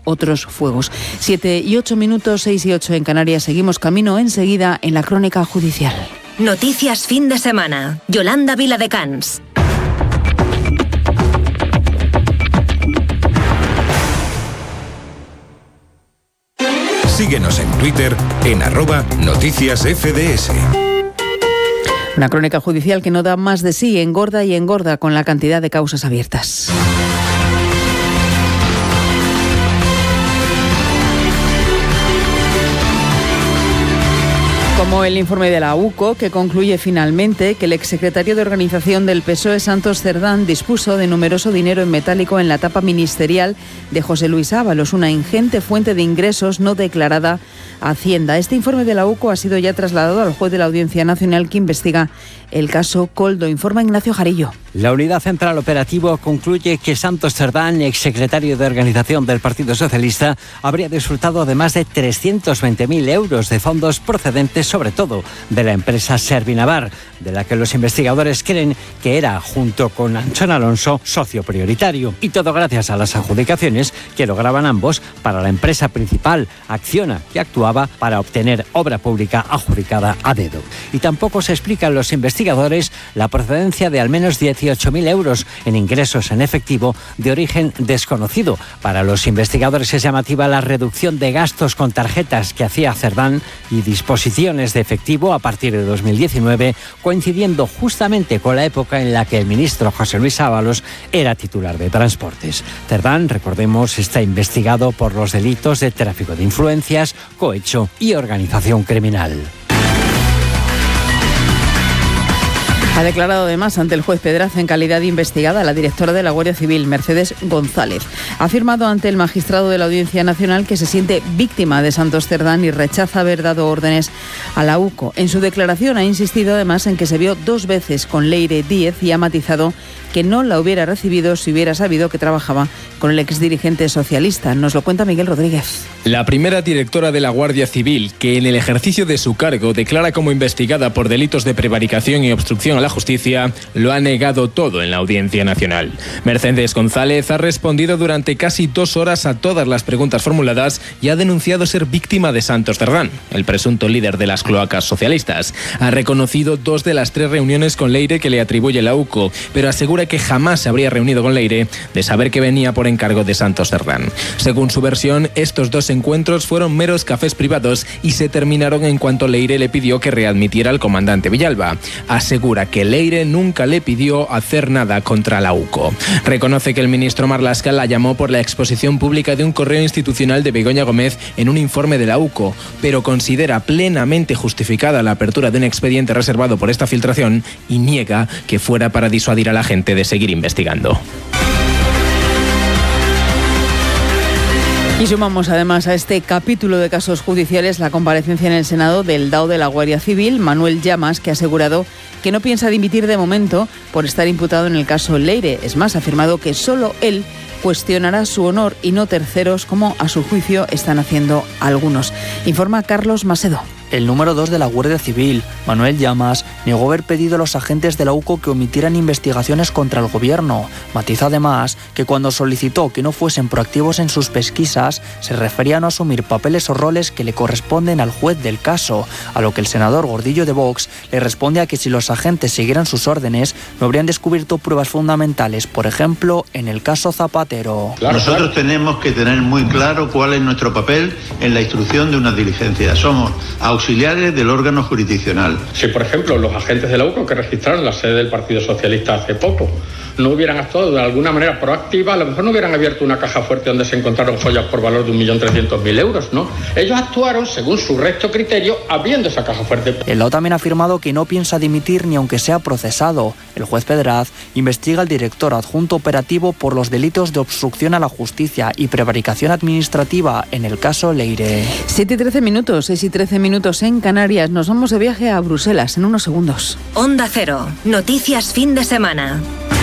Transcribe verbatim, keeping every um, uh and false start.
otros fuegos. Siete y ocho minutos, seis y ocho en Canarias. Seguimos camino enseguida en la crónica judicial. Noticias fin de semana. Yolanda Viladecans. Síguenos en Twitter en arroba noticias F D S. Una crónica judicial que no da más de sí, engorda y engorda con la cantidad de causas abiertas. Como el informe de la U C O, que concluye finalmente que el exsecretario de Organización del P S O E, Santos Cerdán, dispuso de numeroso dinero en metálico en la tapa ministerial de José Luis Ábalos, una ingente fuente de ingresos no declarada a Hacienda. Este informe de la U C O ha sido ya trasladado al juez de la Audiencia Nacional que investiga el caso Coldo. Informa Ignacio Jarillo. La Unidad Central Operativo concluye que Santos Cerdán, exsecretario de Organización del Partido Socialista, habría disfrutado de más de trescientos veinte mil euros de fondos procedentes sobre todo de la empresa Servinavar, de la que los investigadores creen que era, junto con Anchón Alonso, socio prioritario. Y todo gracias a las adjudicaciones que lograban ambos para la empresa principal, Acciona, que actuaba para obtener obra pública adjudicada a dedo. Y tampoco se explican los investigadores la procedencia de al menos dieciocho mil euros en ingresos en efectivo de origen desconocido. Para los investigadores es llamativa la reducción de gastos con tarjetas que hacía Cerdán y disposiciones de efectivo a partir de dos mil diecinueve, coincidiendo justamente con la época en la que el ministro José Luis Ábalos era titular de Transportes. Cerdán, recordemos, está investigado por los delitos de tráfico de influencias, cohecho y organización criminal. Ha declarado además ante el juez Pedraza en calidad de investigada la directora de la Guardia Civil, Mercedes González. Ha afirmado ante el magistrado de la Audiencia Nacional que se siente víctima de Santos Cerdán y rechaza haber dado órdenes a la U C O. En su declaración ha insistido además en que se vio dos veces con Leire Díez y ha matizado que no la hubiera recibido si hubiera sabido que trabajaba con el exdirigente socialista. Nos lo cuenta Miguel Rodríguez. La primera directora de la Guardia Civil, que en el ejercicio de su cargo declara como investigada por delitos de prevaricación y obstrucción a la justicia, lo ha negado todo en la Audiencia Nacional. Mercedes González ha respondido durante casi dos horas a todas las preguntas formuladas y ha denunciado ser víctima de Santos Cerdán, el presunto líder de las cloacas socialistas. Ha reconocido dos de las tres reuniones con Leire que le atribuye la U C O, pero asegura que jamás se habría reunido con Leire de saber que venía por encargo de Santos Cerdán. Según su versión, estos dos encuentros fueron meros cafés privados y se terminaron en cuanto Leire le pidió que readmitiera al comandante Villalba. Asegura que Leire nunca le pidió hacer nada contra la U C O. Reconoce que el ministro Marlaska la llamó por la exposición pública de un correo institucional de Begoña Gómez en un informe de la U C O, pero considera plenamente justificada la apertura de un expediente reservado por esta filtración y niega que fuera para disuadir a la gente de seguir investigando. Y sumamos además a este capítulo de casos judiciales la comparecencia en el Senado del D A O de la Guardia Civil, Manuel Llamas, que ha asegurado que no piensa dimitir de momento por estar imputado en el caso Leire. Es más, ha afirmado que solo él cuestionará su honor y no terceros, como a su juicio están haciendo algunos. Informa Carlos Macedo. El número dos de la Guardia Civil, Manuel Llamas, negó haber pedido a los agentes de la U C O que omitieran investigaciones contra el gobierno. Matiza además que cuando solicitó que no fuesen proactivos en sus pesquisas, se refería a no asumir papeles o roles que le corresponden al juez del caso, a lo que el senador Gordillo de Vox le responde a que si los agentes siguieran sus órdenes, no habrían descubierto pruebas fundamentales, por ejemplo, en el caso Zapatero. Claro, Nosotros claro. tenemos que tener muy claro cuál es nuestro papel en la instrucción de una diligencia. Somos auxiliares del órgano jurisdiccional. Si, por ejemplo, los agentes de la U C O que registraron la sede del Partido Socialista hace poco no hubieran actuado de alguna manera proactiva, a lo mejor no hubieran abierto una caja fuerte donde se encontraron joyas por valor de un millón trescientos mil euros, ¿no? Ellos actuaron según su recto criterio abriendo esa caja fuerte. El D A O también ha afirmado que no piensa dimitir ni aunque sea procesado. El juez Pedraz investiga al director adjunto operativo por los delitos de obstrucción a la justicia y prevaricación administrativa en el caso Leire. siete y trece minutos, seis y trece minutos en Canarias. Nos vamos de viaje a Bruselas en unos segundos. Onda Cero, noticias fin de semana.